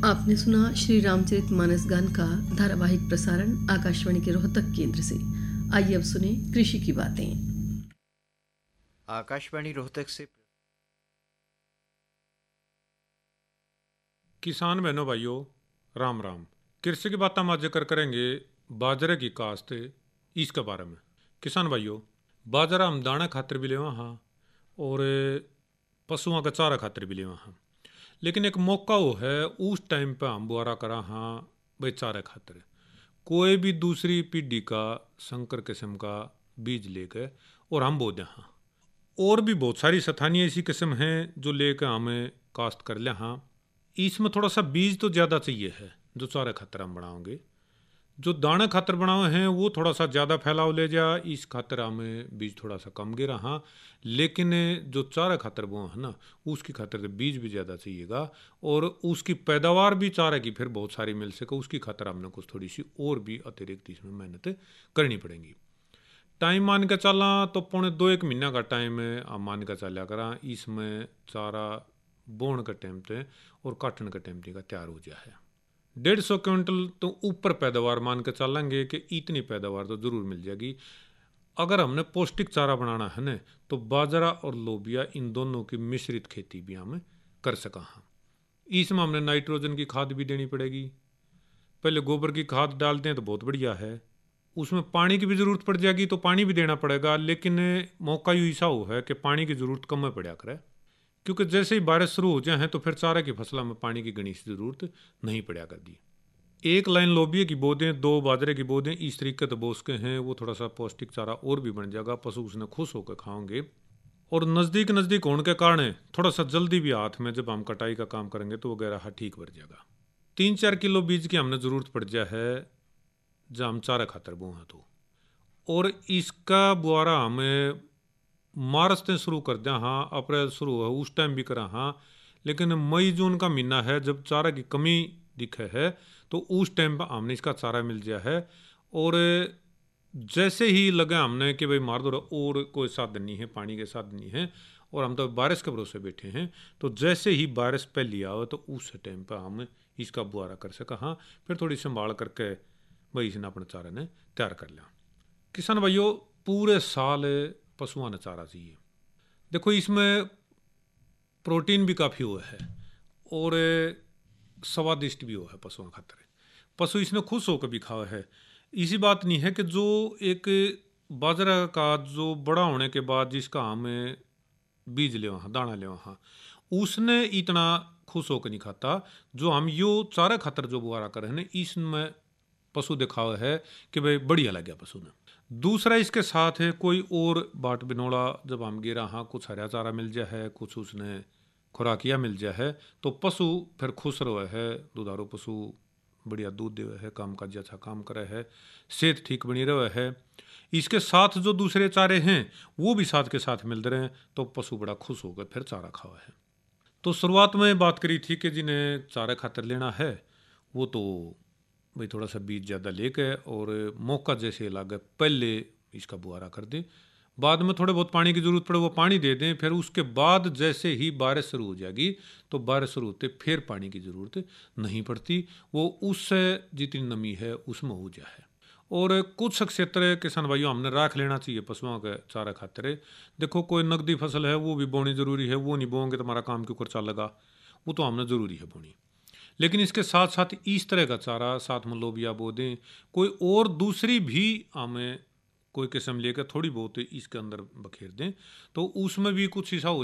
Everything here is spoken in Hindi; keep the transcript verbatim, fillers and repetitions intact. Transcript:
आपने सुना श्री रामचरितमानस गान का धारावाहिक प्रसारण आकाशवाणी के रोहतक केंद्र से। आइए अब सुने कृषि की बातें। आकाशवाणी रोहतक से किसान बहनों भाइयों राम राम। कृषि की बात हम आज जिक्र करेंगे बाजरे की काश्त इसके बारे में। किसान भाइयों, बाजरा हम दाना खातर भी लेवा हाँ और पशुओं का चारा खातर भी लेवा हाँ, लेकिन एक मौका वो है उस टाइम पे हम बुआरा करा हाँ भाई चारे खातर कोई भी दूसरी पीढ़ी का संकर किस्म का बीज लेके और हम बो दें हाँ। और भी बहुत सारी स्थानीय ऐसी किस्म हैं जो लेकर हमें काश्त कर ले हाँ। इसमें थोड़ा सा बीज तो ज़्यादा चाहिए है जो चारे खातर हम बनाओगे। जो दाने खातर बनाए हैं वो थोड़ा सा ज़्यादा फैलाव ले जा, इस खातर हमें बीज थोड़ा सा कम गिरा हाँ। लेकिन जो चारे खातर वो है ना उसकी खातर तो बीज भी ज़्यादा चाहिएगा और उसकी पैदावार भी चारे की फिर बहुत सारी मिल सके, उसकी खातर हमने कुछ थोड़ी सी और भी अतिरिक्त इसमें मेहनत करनी पड़ेगी। टाइम मान के चला तो पौने दो एक महीना का टाइम हम मान के चला करा इसमें चारा बोने के टाइम पे और काटने के टाइम का तैयार हो जाए। डेढ़ सौ क्विंटल तो ऊपर पैदावार मान के चलेंगे कि इतनी पैदावार तो ज़रूर मिल जाएगी। अगर हमने पौष्टिक चारा बनाना है ना तो बाजरा और लोबिया इन दोनों की मिश्रित खेती भी हमें कर सका हाँ। इसमें हमने नाइट्रोजन की खाद भी देनी पड़ेगी। पहले गोबर की खाद डालते हैं तो बहुत बढ़िया है, उसमें पानी की भी ज़रूरत पड़ जाएगी तो पानी भी देना पड़ेगा, लेकिन मौका यूँ ऐसा हो है कि पानी की ज़रूरत कम में पड़ा करे, क्योंकि जैसे ही बारिश शुरू हो जाए तो फिर चारा की फसलों में पानी की गणित ज़रूरत नहीं पड़ा कर दी। एक लाइन लोबिया की बो दें, दो बाजरे की बो दें, इस तरीके से बो सके हैं वो थोड़ा सा पौष्टिक चारा और भी बन जाएगा, पशु उसने खुश होकर खाओगे। और नज़दीक नज़दीक होने के कारण थोड़ा सा जल्दी भी हाथ में जब हम कटाई का काम करेंगे तो वगैरह ठीक बढ़ जाएगा। तीन चार किलो बीज की हमने ज़रूरत पड़ जाए है जब हम चारा खातर बो हैं तो। और इसका बुआरा हमें मार्च से शुरू कर दिया हाँ, अप्रैल शुरू है उस टाइम भी करा हाँ, लेकिन मई जून का महीना है जब चारा की कमी दिखे है तो उस टाइम पर हमने इसका चारा मिल गया है। और जैसे ही लगा हमने कि भाई मार दो और कोई साधन नहीं है, पानी के साधन नहीं है और हम तो बारिश के भरोसे बैठे हैं, तो जैसे ही बारिश पहली आओ तो उस टाइम पर हम इसका बुआरा कर सका हाँ। फिर थोड़ी संभाल करके भाई इसने अपने चारे ने तैयार कर लिया। किसान भाइयों, पूरे साल पशुओं ने चारा चाहिए। देखो इसमें प्रोटीन भी काफ़ी हुआ है और स्वादिष्ट भी हुआ है पशुओं खातर। पशु इसने खुश होकर भी खावा है। इसी बात नहीं है कि जो एक बाजरा का जो बड़ा होने के बाद जिसका हमें बीज ले वहाँ दाना ले वहाँ उसने इतना खुश होकर नहीं खाता जो हम यो चारा खातर जो बुआरा कर रहे हैं इसमें पशु दिखावा है कि भाई बढ़िया लग गया पशु ने। दूसरा इसके साथ है कोई और बाट बिनोड़ा जब हम गिरा हाँ कुछ हरा चारा मिल जाए है, कुछ उसने खुराकिया मिल जाए है तो पशु फिर खुश रहे है। दुधारू पशु बढ़िया दूध दे है, काम काज अच्छा काम करे है, सेहत ठीक बनी रहे है। इसके साथ जो दूसरे चारे हैं वो भी साथ के साथ मिलते रहे तो पशु बड़ा खुश होकर फिर चारा खावा है। तो शुरुआत में बात करी थी कि जिन्हें चारा खातर लेना है वो तो भाई थोड़ा सा बीज ज़्यादा लेके और मौका जैसे लगे पहले इसका बुआरा कर दें, बाद में थोड़े बहुत पानी की ज़रूरत पड़े वो पानी दे दें। फिर उसके बाद जैसे ही बारिश शुरू हो जाएगी तो बारिश शुरू होते फिर पानी की ज़रूरत नहीं पड़ती, वो उससे जितनी नमी है उसमें हो जाए। और कुछ क्षेत्र किसान भाइयों हमने राख लेना चाहिए पशुओं के चारा खातिर। देखो कोई नकदी फसल है वो भी बोनी ज़रूरी है, वो नहीं बोएंगे तो हमारा काम क्यों कर चलेगा, वो तो हमने ज़रूरी है बोनी। लेकिन इसके साथ साथ इस तरह का चारा साथ में लोबिया बो दें, कोई और दूसरी भी हमें कोई किस्म लेकर थोड़ी बहुत इसके अंदर बखेर दें तो उसमें भी कुछ ऐसा हो